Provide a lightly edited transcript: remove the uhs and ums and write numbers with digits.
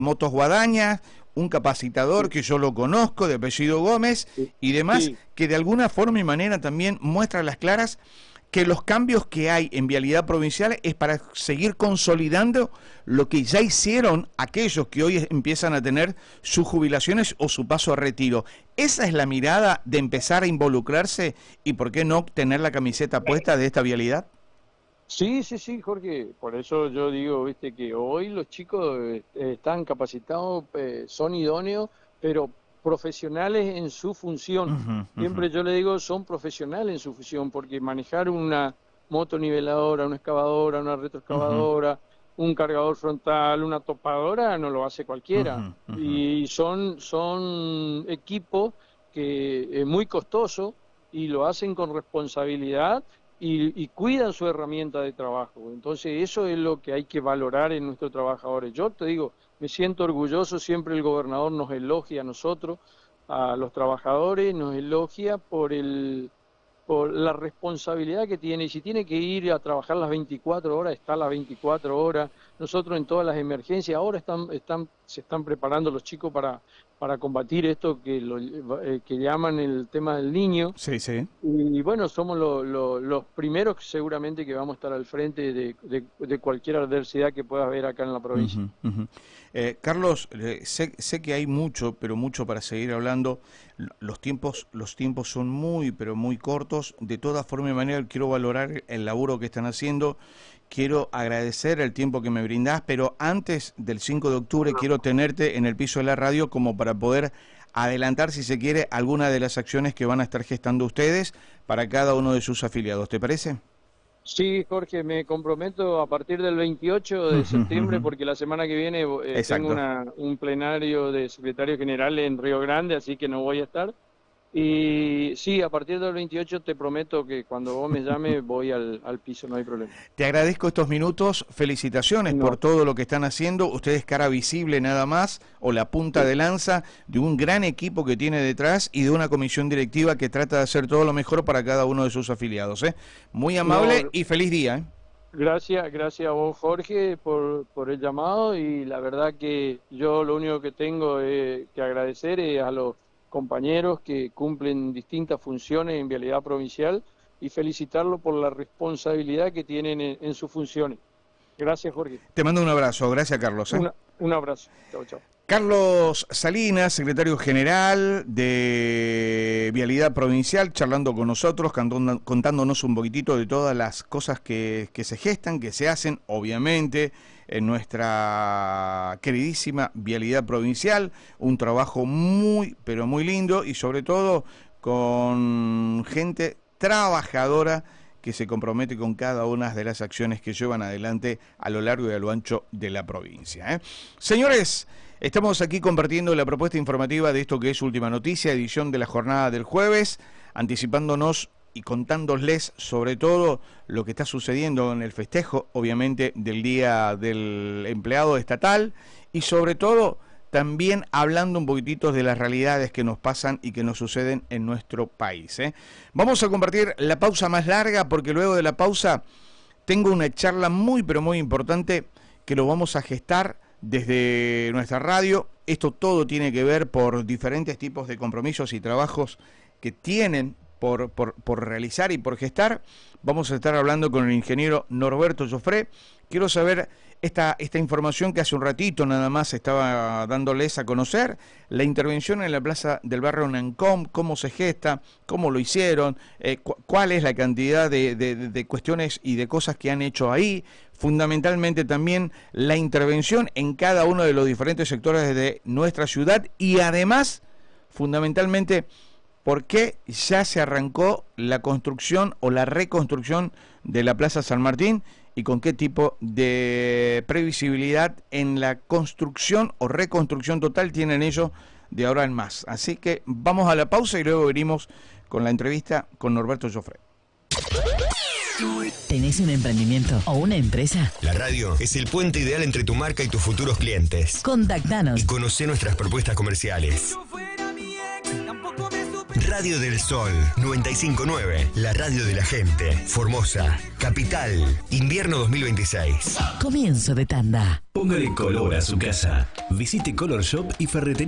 Motos Guadaña, un capacitador que yo lo conozco, de apellido Gómez, y demás, que de alguna forma y manera también muestra a las claras que los cambios que hay en vialidad provincial es para seguir consolidando lo que ya hicieron aquellos que hoy empiezan a tener sus jubilaciones o su paso a retiro. Esa es la mirada de empezar a involucrarse y por qué no tener la camiseta puesta de esta vialidad. Sí, Jorge, por eso yo digo, viste, que hoy los chicos están capacitados, son idóneos, pero profesionales en su función. Siempre yo le digo, son profesionales en su función, porque manejar una motoniveladora, una excavadora, una retroexcavadora, un cargador frontal, una topadora, no lo hace cualquiera. Y son equipos que muy costosos y lo hacen con responsabilidad y cuidan su herramienta de trabajo. Entonces eso es lo que hay que valorar en nuestros trabajadores. Yo te digo, me siento orgulloso, siempre el gobernador nos elogia a nosotros, a los trabajadores, nos elogia por la responsabilidad que tiene, y si tiene que ir a trabajar las 24 horas, está las 24 horas. Nosotros en todas las emergencias, ahora se están preparando los chicos para combatir esto que llaman el tema del niño. Sí. Y bueno, somos los primeros seguramente que vamos a estar al frente de cualquier adversidad que pueda haber acá en la provincia. Carlos, sé que hay mucho, pero mucho para seguir hablando. Los tiempos son muy, pero muy cortos. De todas formas y maneras, quiero valorar el laburo que están haciendo. Quiero agradecer el tiempo que me brindás, pero antes del 5 de octubre quiero tenerte en el piso de la radio como para poder adelantar, si se quiere, alguna de las acciones que van a estar gestando ustedes para cada uno de sus afiliados. ¿Te parece? Sí, Jorge, me comprometo a partir del 28 de septiembre, porque la semana que viene tengo un plenario de secretario general en Río Grande, así que no voy a estar. Y sí, a partir del 28 te prometo que cuando vos me llames voy al piso, no hay problema. Te agradezco estos minutos, felicitaciones por todo lo que están haciendo. Ustedes cara visible nada más, o la punta de lanza de un gran equipo que tiene detrás y de una comisión directiva que trata de hacer todo lo mejor para cada uno de sus afiliados. Muy amable y feliz día. Gracias a vos, Jorge, por el llamado, y la verdad que yo lo único que tengo que agradecer es a los compañeros que cumplen distintas funciones en vialidad provincial y felicitarlos por la responsabilidad que tienen en sus funciones. Gracias, Jorge. Te mando un abrazo. Gracias, Carlos. Un abrazo. Chao. Carlos Salinas, secretario general de Vialidad Provincial, charlando con nosotros, contándonos un poquitito de todas las cosas que se gestan, que se hacen, obviamente, en nuestra queridísima Vialidad Provincial. Un trabajo muy, pero muy lindo y sobre todo con gente trabajadora que se compromete con cada una de las acciones que llevan adelante a lo largo y a lo ancho de la provincia. Señores, estamos aquí compartiendo la propuesta informativa de esto que es Última Noticia, edición de la jornada del jueves, anticipándonos y contándoles sobre todo lo que está sucediendo en el festejo, obviamente, del Día del Empleado Estatal, y sobre todo también hablando un poquitito de las realidades que nos pasan y que nos suceden en nuestro país. Vamos a compartir la pausa más larga, porque luego de la pausa tengo una charla muy, pero muy importante que lo vamos a gestar desde nuestra radio. Esto todo tiene que ver por diferentes tipos de compromisos y trabajos que tienen por realizar y por gestar. Vamos a estar hablando con el ingeniero Norberto Joffre. Quiero saber esta información que hace un ratito nada más estaba dándoles a conocer, la intervención en la plaza del barrio Nancom, cómo se gesta, cómo lo hicieron, cuál es la cantidad de cuestiones y de cosas que han hecho ahí, fundamentalmente también la intervención en cada uno de los diferentes sectores de nuestra ciudad y además, fundamentalmente, por qué ya se arrancó la construcción o la reconstrucción de la Plaza San Martín y con qué tipo de previsibilidad en la construcción o reconstrucción total tienen ellos de ahora en más. Así que vamos a la pausa y luego venimos con la entrevista con Norberto Joffre. ¿Tenés un emprendimiento o una empresa? La radio es el puente ideal entre tu marca y tus futuros clientes. Contactanos y conocé nuestras propuestas comerciales. Radio del Sol 95.9, la radio de la gente. Formosa, Capital, invierno 2026. Comienzo de tanda. Póngale color a su casa. Visite Color Shop y Ferretería